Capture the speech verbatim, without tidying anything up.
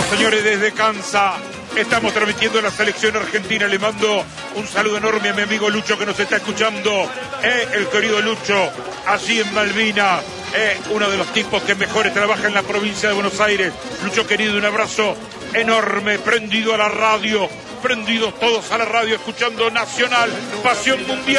Señores, desde Kansas estamos transmitiendo la selección argentina. Le mando un saludo enorme a mi amigo Lucho que nos está escuchando. Eh, el querido Lucho, allí en Malvinas, eh, uno de los tipos que mejores trabaja en la provincia de Buenos Aires. Lucho querido, un abrazo enorme, prendido a la radio, prendidos todos a la radio, escuchando Nacional, Pasión Mundial.